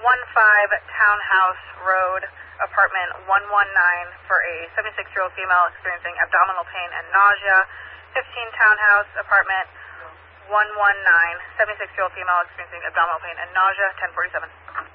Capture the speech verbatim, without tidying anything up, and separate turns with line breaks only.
one five Townhouse Road, apartment one one nine, for a seventy-six-year-old female experiencing abdominal pain and nausea. fifteen Townhouse, apartment one one nine, seventy-six-year-old female experiencing abdominal pain and nausea, ten forty-seven.